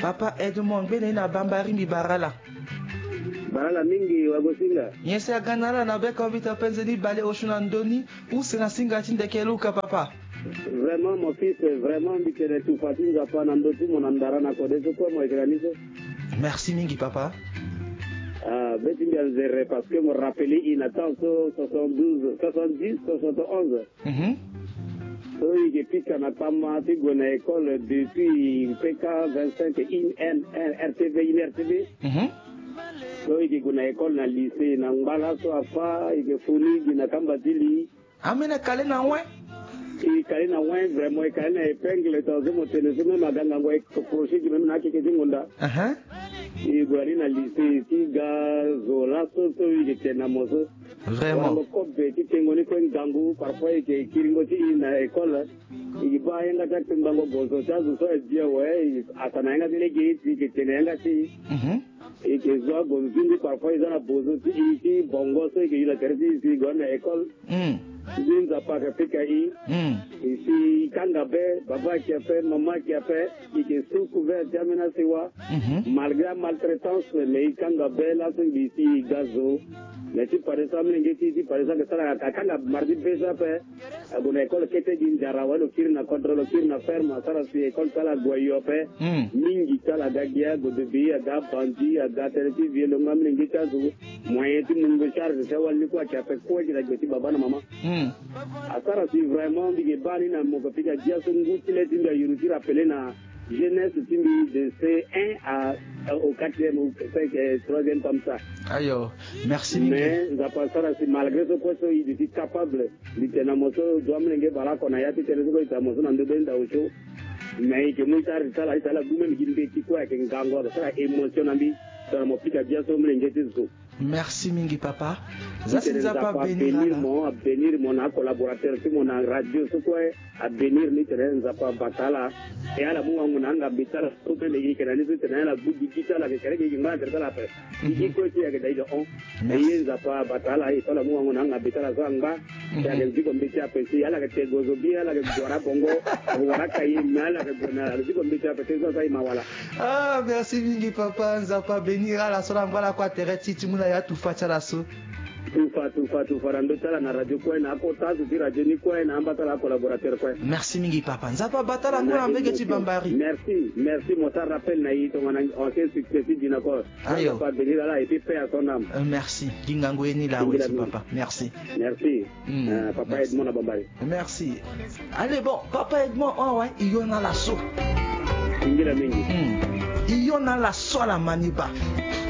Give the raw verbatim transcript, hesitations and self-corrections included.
Papa Edmond bene na bambari mi barala. Barala mingi wagosinga. Yese aganala na beka vita penzeni bale oshuna ndoni ou c'est na singa tinde keluka papa. Vraiment mon fils, vraiment bikene tu fatinga pa na ndoti mon andara na kodeso kwa mo egraniso. Merci mingi papa. Ah, beti bien zere parce que me rappeler il attend soixante-douze, soixante-dix, soixante et onze. Mhm. So il pika na tama ti gona école depuis P K vingt-cinq I N R T V I N R T V. Mhm. So il gona école na lycée na ngala so afa il funi na kambatili. Amena kale na we. Il kale na we vraiment il kale na épingle to zo mo téléphone maganga ngwe projet qui même na keke zingonda. Aha. Il gwari na lycée ti gazo la so so il était na mozo. Vraiment. Le cop qui tengoni ko ngangu parfois il kiringo ti na école. Il va yenga ta timbango gozo ta zo so dia we atana yenga tele gate ki tenenga ti. Mhm. Et que zo gozo ndi parfois ils ont bozo ti ti bongo so que il a perdu si gona école. Mm. Ils ont pas que kai. Mm. Ici kangabe baba qui a fait maman qui a fait il est sous couvert jamena sewa. Mhm. Malgré maltraitance mais kangabe là c'est ici gazo. Mais si par exemple, si par exemple, ça quand la mardi pesa pe, à une école qui était d'Injara, ou le kirna contrôle, le kirna ferme, ça c'est école ça la goyo pe, mingi ça la gagia, godebi, aga bandi, aga tereti, vie le mam lingi ça zo, moyen tu mungo charge, ça ou le quoi qui a fait quoi qui la goti baba na maman. À ça c'est vraiment dit bani na mo kapika dia so nguti le tinga yuruti rappeler na jeunesse timbi de C un à au quatrième ou troisième comme ça. Ayo, merci. Mais malgré ce poste, il est capable de tenir mon sol, doit me lever par là qu'on a yati téléphone et ta moto dans le bain d'aucho. Mais que moi ça ça là ça là vous même qui me dit quoi que ngango ça émotionnel ça m'a piqué bien so me lever tout. Merci mingi papa. Ça c'est ça pas bénir mon bénir mon collaborateur sur mon radio ce quoi à bénir ni terrain ça pas batala et à la moi mon anga bitala tout le qui est dans terrain la bout digital avec quelqu'un qui m'a derrière la paix. Il ko ti avec d'ailleurs on et ça pas batala et la moi mon anga bitala zanga et avec du comme bitala pesi ala que te gozo bien ala que bora bongo bora kai mala que bona du comme bitala pesi ça ça mawala. Ah merci mingi papa ça pas bénir à la sola voilà quoi terre titi muna ya tout facha la so. Tufa tufa tufa rando tala na radio kwa na ko tazu di radio ni kwa na ambata la collaborateur kwa. Merci mingi papa. Nzapa batala ngona mbeke ti bambari. Merci, merci mon ça rappelle na yi to ngana on s'est succédé dina ko. Ayo. Pas venir là et puis faire son âme. Euh, merci. Gingango eni la oui papa. Merci. Merci. Mm. Euh, papa Edmond na bambari. Merci. Allez bon, papa Edmond oh ouais, il y en a la so. Ngila mingi. Mm. Il y en a la so la maniba.